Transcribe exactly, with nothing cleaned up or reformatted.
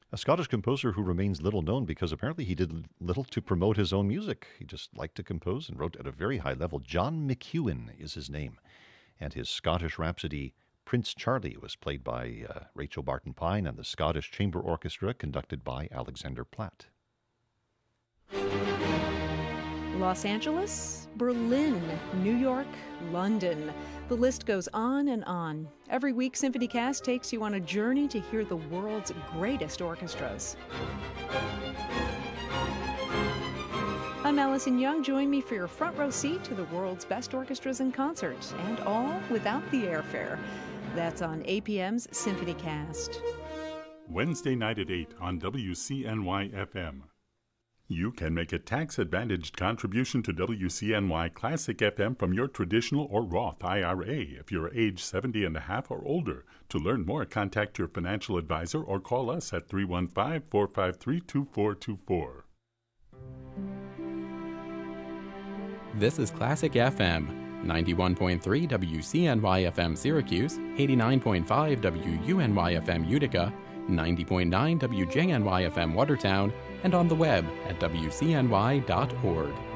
A Scottish composer who remains little known because apparently he did little to promote his own music. He just liked to compose and wrote at a very high level. John McEwen is his name. And his Scottish Rhapsody, Prince Charlie, was played by uh, Rachel Barton Pine and the Scottish Chamber Orchestra, conducted by Alexander Platt. Los Angeles, Berlin, New York, London. The list goes on and on. Every week, SymphonyCast takes you on a journey to hear the world's greatest orchestras. I'm Allison Young. Join me for your front row seat to the world's best orchestras in concert, and all without the airfare. That's on A P M's SymphonyCast. Wednesday night at eight on W C N Y F M. You can make a tax-advantaged contribution to W C N Y Classic F M from your traditional or Roth I R A if you're age seventy and a half or older. To learn more, contact your financial advisor or call us at three one five, four five three, two four two four. This is Classic F M, ninety-one point three W C N Y F M Syracuse, eighty-nine point five W U N Y F M Utica, ninety point nine W J N Y F M Watertown, and on the web at W C N Y dot org.